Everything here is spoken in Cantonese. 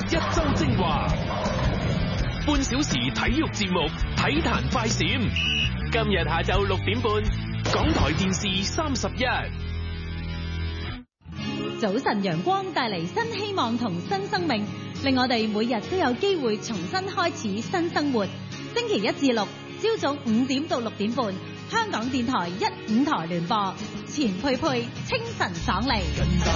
一周精華，半小時體育節目體壇快閃。今日下晝6點半，港台電視31。 早晨陽光帶嚟新希望同新生命，令我哋每日都有機會重新開始新生活。星期一至六，朝早5點到6點半，香港電台1、5台聯播，錢佩佩清晨爽利。